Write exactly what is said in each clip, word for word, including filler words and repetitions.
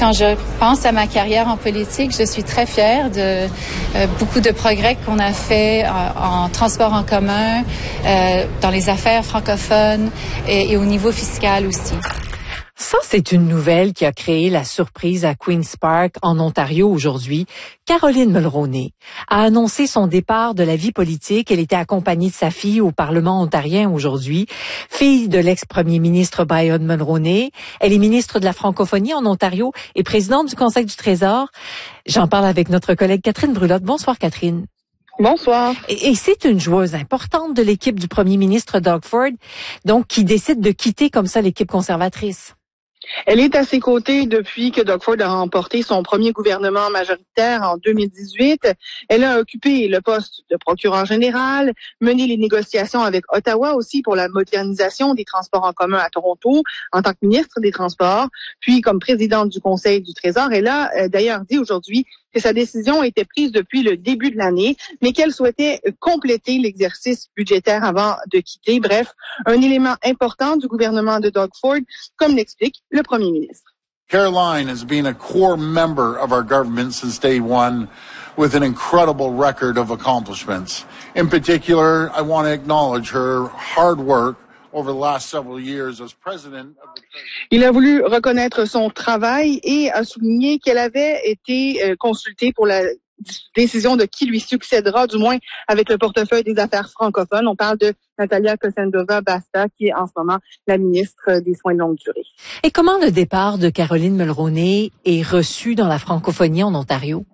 Quand je pense à ma carrière en politique, je suis très fière de euh, beaucoup de progrès qu'on a fait en, en transport en commun, euh, dans les affaires francophones et, et au niveau fiscal aussi. Ça, c'est une nouvelle qui a créé la surprise à Queen's Park, en Ontario, aujourd'hui. Caroline Mulroney a annoncé son départ de la vie politique. Elle était accompagnée de sa fille au Parlement ontarien aujourd'hui. Fille de l'ex-premier ministre Brian Mulroney. Elle est ministre de la francophonie en Ontario et présidente du Conseil du Trésor. J'en parle avec notre collègue Catherine Brulotte. Bonsoir, Catherine. Bonsoir. Et, et c'est une joueuse importante de l'équipe du premier ministre Doug Ford, donc qui décide de quitter comme ça l'équipe conservatrice. Elle est à ses côtés depuis que Doug Ford a remporté son premier gouvernement majoritaire en deux mille dix-huit. Elle a occupé le poste de procureur général, mené les négociations avec Ottawa aussi pour la modernisation des transports en commun à Toronto en tant que ministre des Transports, puis comme présidente du Conseil du Trésor. Elle a euh, d'ailleurs dit aujourd'hui que sa décision était prise depuis le début de l'année, mais qu'elle souhaitait compléter l'exercice budgétaire avant de quitter. Bref, un élément important du gouvernement de Doug Ford, comme l'explique le premier ministre. Caroline has been a core member of our government since day one, with an incredible record of accomplishments. In particular, I want to acknowledge her hard work over the last several years as president of the Il a voulu reconnaître son travail et a souligné qu'elle avait été euh, consultée pour la décision de qui lui succédera, du moins avec le portefeuille des affaires francophones. On parle de Natalia Kosendova-Basta, qui est en ce moment la ministre des Soins de longue durée. Et comment le départ de Caroline Mulroney est reçu dans la francophonie en Ontario?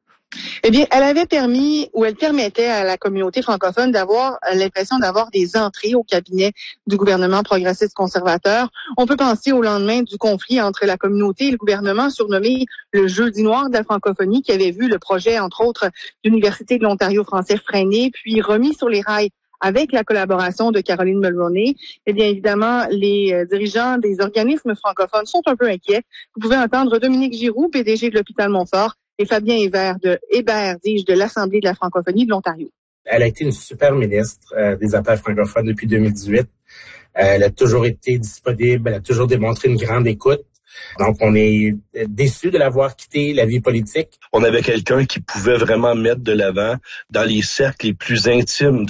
Eh bien, elle avait permis, ou elle permettait à la communauté francophone d'avoir l'impression d'avoir des entrées au cabinet du gouvernement progressiste conservateur. On peut penser au lendemain du conflit entre la communauté et le gouvernement, surnommé le Jeudi noir de la francophonie, qui avait vu le projet, entre autres, de l'Université de l'Ontario français freiné, puis remis sur les rails avec la collaboration de Caroline Mulroney. Eh bien, évidemment, les euh, dirigeants des organismes francophones sont un peu inquiets. Vous pouvez entendre Dominique Giroux, P D G de l'hôpital Montfort, et Fabien Hébert de Hébert, dis-je, de l'Assemblée de la francophonie de l'Ontario. Elle a été une super ministre euh, des Affaires francophones depuis deux mille dix-huit. Euh, elle a toujours été disponible, elle a toujours démontré une grande écoute. Donc, on est déçus de l'avoir quitté la vie politique. On avait quelqu'un qui pouvait vraiment mettre de l'avant dans les cercles les plus intimes